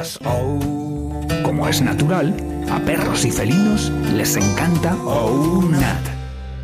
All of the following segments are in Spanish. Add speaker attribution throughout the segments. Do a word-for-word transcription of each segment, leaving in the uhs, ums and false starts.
Speaker 1: Como es natural, a perros y felinos les encanta OUNAT.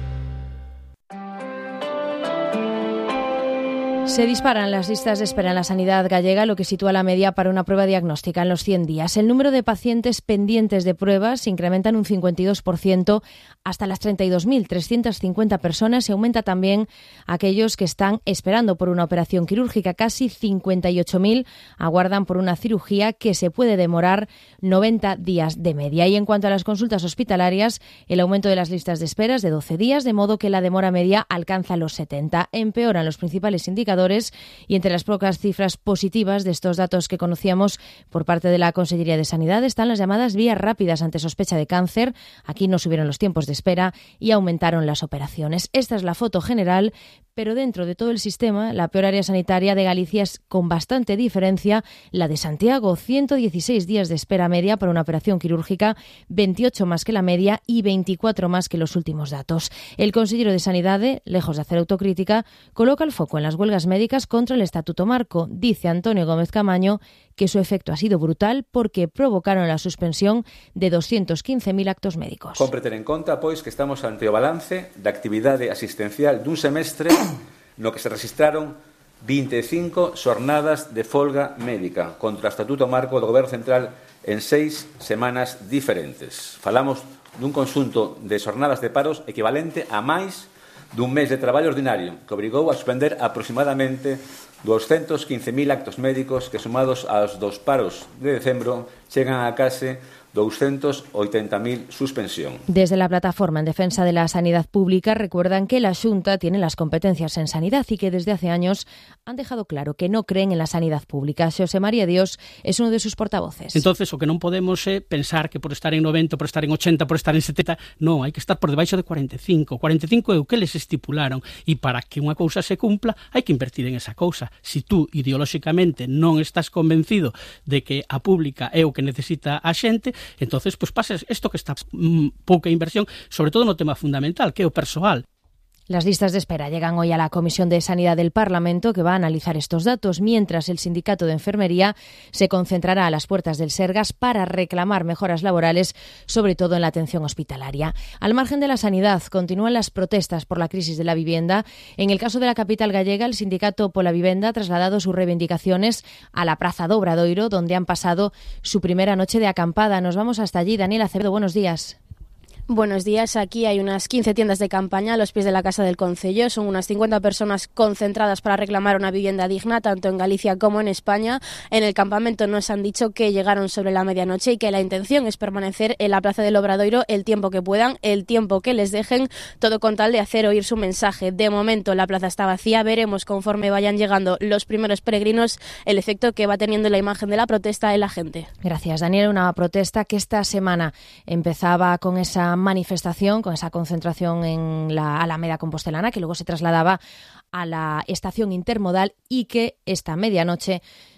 Speaker 2: Se disparan las listas de espera en la sanidad gallega, lo que sitúa la media para una prueba diagnóstica en los cien días. El número de pacientes pendientes de pruebas se incrementa en un cincuenta y dos por ciento hasta las treinta y dos mil trescientas cincuenta personas y aumenta también aquellos que están esperando por una operación quirúrgica. Casi cincuenta y ocho mil aguardan por una cirugía que se puede demorar noventa días de media. Y en cuanto a las consultas hospitalarias, el aumento de las listas de espera es de doce días, de modo que la demora media alcanza los setenta. Empeoran los principales indicadores y entre las pocas cifras positivas de estos datos que conocíamos por parte de la Consellería de Sanidad están las llamadas vías rápidas ante sospecha de cáncer. Aquí no subieron los tiempos de espera y aumentaron las operaciones. Esta es la foto general, pero dentro de todo el sistema, la peor área sanitaria de Galicia es con bastante diferencia la de Santiago. ciento dieciséis días de espera media para una operación quirúrgica, veintiocho más que la media y veinticuatro más que los últimos datos. El consellero de Sanidad, lejos de hacer autocrítica, coloca el foco en las huelgas médicas contra el Estatuto Marco. Dice Antonio Gómez Camaño que su efecto ha sido brutal porque provocaron la suspensión de doscientos quince mil actos médicos.
Speaker 3: Compre ter en conta, pois, que estamos ante o balance da actividade asistencial dun semestre no que se registraron vinte e cinco xornadas de folga médica contra o Estatuto Marco do Goberno Central en seis semanas diferentes. Falamos dun conxunto de xornadas de paros equivalente a máis dun mes de traballo ordinario que obrigou a suspender aproximadamente doscientos quince mil actos médicos que, sumados aos dos paros de decembro, chegan a case doscientos ochenta mil suspensión.
Speaker 2: Desde la Plataforma en Defensa de la Sanidad Pública recuerdan que la Xunta tiene las competencias en sanidad y que desde hace años han dejado claro que no creen en la sanidad pública. Xosé María Dios es uno de sus portavoces.
Speaker 4: Entonces, o que non podemos é pensar que por estar en noventa, por estar en ochenta, por estar en setenta, non, hai que estar por debaixo de cuarenta e cinco. cuarenta e cinco é o que les estipularon e para que unha cousa se cumpla hai que invertir en esa cousa. Si tú ideolóxicamente non estás convencido de que a pública é o que necesita a xente, entonces pues pases isto que está mmm, pouca inversión, sobre todo no tema fundamental, que é o persoal.
Speaker 2: Las listas de espera llegan hoy a la Comisión de Sanidad del Parlamento, que va a analizar estos datos, mientras el Sindicato de Enfermería se concentrará a las puertas del Sergas para reclamar mejoras laborales, sobre todo en la atención hospitalaria. Al margen de la sanidad, continúan las protestas por la crisis de la vivienda. En el caso de la capital gallega, el Sindicato Pola Vivenda ha trasladado sus reivindicaciones a la Praza do Obradoiro, donde han pasado su primera noche de acampada. Nos vamos hasta allí. Daniel Acevedo, buenos días.
Speaker 5: Buenos días. Aquí hay unas quince tiendas de campaña a los pies de la Casa del Concello. Son unas cincuenta personas concentradas para reclamar una vivienda digna, tanto en Galicia como en España. En el campamento nos han dicho que llegaron sobre la medianoche y que la intención es permanecer en la Plaza del Obradoiro el tiempo que puedan, el tiempo que les dejen, todo con tal de hacer oír su mensaje. De momento la plaza está vacía. Veremos conforme vayan llegando los primeros peregrinos el efecto que va teniendo la imagen de la protesta en la gente.
Speaker 2: Gracias, Daniel. Una protesta que esta semana empezaba con esa manifestación, con esa concentración en la Alameda Compostelana, que luego se trasladaba a la estación intermodal y que esta medianoche